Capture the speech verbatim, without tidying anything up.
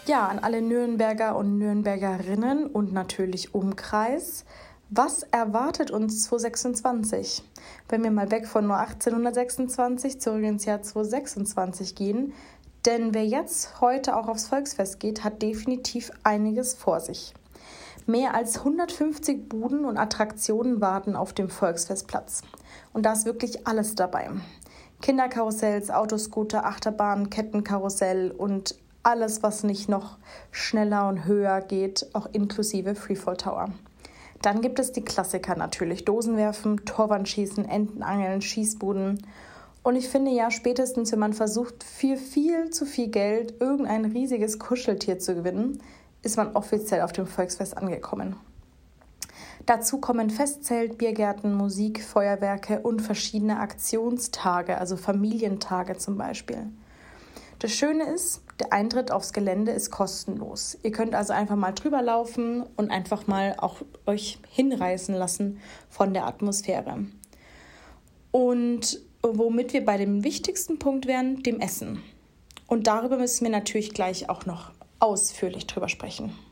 Ja, an alle Nürnberger und Nürnbergerinnen und natürlich Umkreis. Was erwartet uns zweitausendsechsundzwanzig? Wenn wir mal weg von nur achtzehnhundertsechsundzwanzig zurück ins Jahr zweitausendsechsundzwanzig gehen. Denn wer jetzt heute auch aufs Volksfest geht, hat definitiv einiges vor sich. Mehr als hundertfünfzig Buden und Attraktionen warten auf dem Volksfestplatz. Und da ist wirklich alles dabei. Kinderkarussells, Autoscooter, Achterbahn, Kettenkarussell und alles, was nicht noch schneller und höher geht, auch inklusive Freefall Tower. Dann gibt es die Klassiker natürlich, Dosenwerfen, Torwandschießen, Entenangeln, Schießbuden. Und ich finde ja, spätestens wenn man versucht, für viel zu viel Geld irgendein riesiges Kuscheltier zu gewinnen, ist man offiziell auf dem Volksfest angekommen. Dazu kommen Festzelt, Biergärten, Musik, Feuerwerke und verschiedene Aktionstage, also Familientage zum Beispiel. Das Schöne ist, der Eintritt aufs Gelände ist kostenlos. Ihr könnt also einfach mal drüber laufen und einfach mal auch euch hinreißen lassen von der Atmosphäre. Und womit wir bei dem wichtigsten Punkt wären, dem Essen. Und darüber müssen wir natürlich gleich auch noch ausführlich drüber sprechen.